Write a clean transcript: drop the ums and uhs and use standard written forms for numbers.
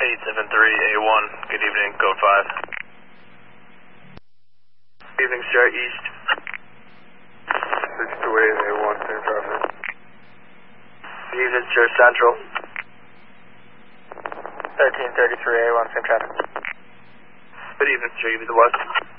873A1, good evening, code 5. Good evening, Sierra East. 628A1, same traffic. Good evening, Sierra Central. 1333A1, same traffic. Good evening, Sierra, give me the west.